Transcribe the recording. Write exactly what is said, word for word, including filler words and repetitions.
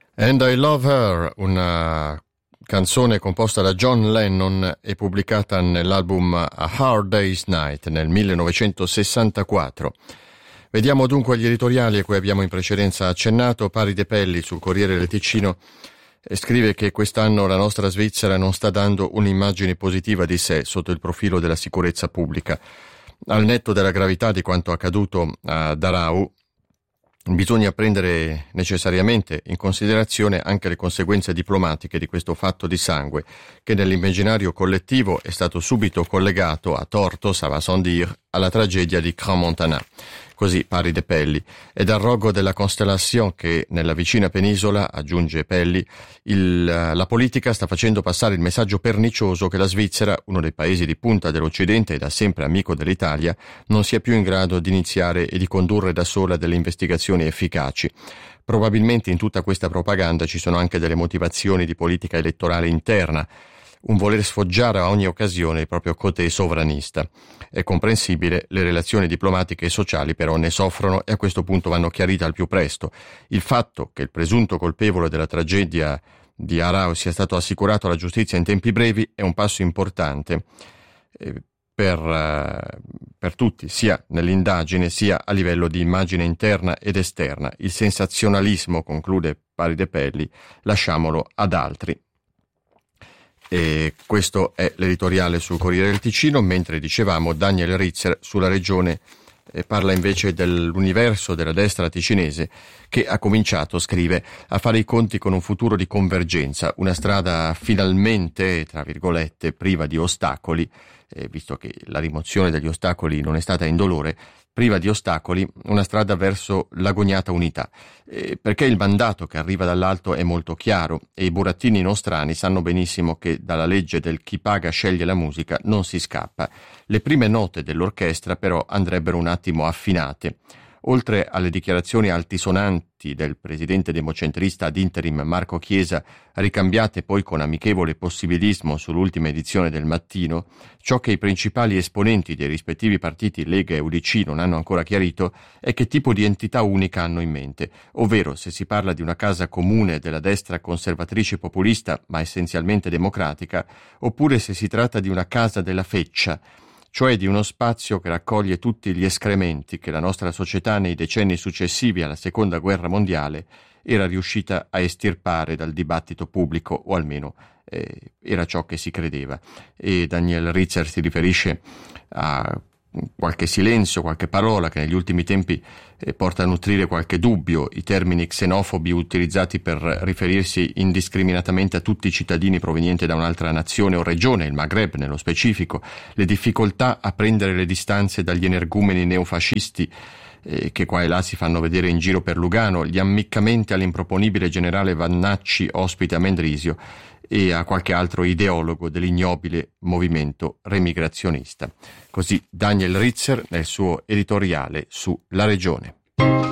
And I Love Her, una canzone composta da John Lennon e pubblicata nell'album A Hard Day's Night nel millenovecentosessantaquattro. Vediamo dunque gli editoriali a cui abbiamo in precedenza accennato. Pari De Pelli sul Corriere del Ticino scrive che quest'anno la nostra Svizzera non sta dando un'immagine positiva di sé sotto il profilo della sicurezza pubblica. Al netto della gravità di quanto accaduto a Darau, bisogna prendere necessariamente in considerazione anche le conseguenze diplomatiche di questo fatto di sangue, che nell'immaginario collettivo è stato subito collegato, a torto, ça va sans dire, alla tragedia di Crans-Montana. Così Pari De Pelli. È dal rogo della Constellation che nella vicina penisola, aggiunge Pelli, il, la politica sta facendo passare il messaggio pernicioso che la Svizzera, uno dei paesi di punta dell'Occidente e da sempre amico dell'Italia, non sia più in grado di iniziare e di condurre da sola delle investigazioni efficaci. Probabilmente in tutta questa propaganda ci sono anche delle motivazioni di politica elettorale interna, un voler sfoggiare a ogni occasione il proprio cotè sovranista. È comprensibile, le relazioni diplomatiche e sociali però ne soffrono e a questo punto vanno chiarite al più presto. Il fatto che il presunto colpevole della tragedia di Aarau sia stato assicurato alla giustizia in tempi brevi è un passo importante eh, per, uh, per tutti, sia nell'indagine sia a livello di immagine interna ed esterna. Il sensazionalismo, conclude Pari De Pelli, lasciamolo ad altri. E questo è l'editoriale sul Corriere del Ticino, mentre dicevamo Daniel Ritzer sulla regione eh, parla invece dell'universo della destra ticinese che ha cominciato, scrive, a fare i conti con un futuro di convergenza, una strada finalmente, tra virgolette, priva di ostacoli, eh, visto che la rimozione degli ostacoli non è stata indolore, priva di ostacoli, una strada verso l'agognata unità, eh, perché il mandato che arriva dall'alto è molto chiaro e i burattini nostrani sanno benissimo che dalla legge del chi paga sceglie la musica non si scappa. Le prime note dell'orchestra però andrebbero un attimo affinate. Oltre alle dichiarazioni altisonanti del presidente democentrista ad interim Marco Chiesa, ricambiate poi con amichevole possibilismo sull'ultima edizione del Mattino, ciò che i principali esponenti dei rispettivi partiti Lega e U D C non hanno ancora chiarito è che tipo di entità unica hanno in mente, ovvero se si parla di una casa comune della destra conservatrice populista ma essenzialmente democratica, oppure se si tratta di una casa della feccia, cioè di uno spazio che raccoglie tutti gli escrementi che la nostra società nei decenni successivi alla Seconda Guerra Mondiale era riuscita a estirpare dal dibattito pubblico, o almeno eh, era ciò che si credeva. E Daniel Ritzer si riferisce a qualche silenzio, qualche parola che negli ultimi tempi eh, porta a nutrire qualche dubbio, i termini xenofobi utilizzati per riferirsi indiscriminatamente a tutti i cittadini provenienti da un'altra nazione o regione, il Maghreb nello specifico, le difficoltà a prendere le distanze dagli energumeni neofascisti eh, che qua e là si fanno vedere in giro per Lugano, gli ammiccamenti all'improponibile generale Vannacci ospite a Mendrisio e a qualche altro ideologo dell'ignobile movimento remigrazionista. Così Daniel Ritzer nel suo editoriale su La Regione.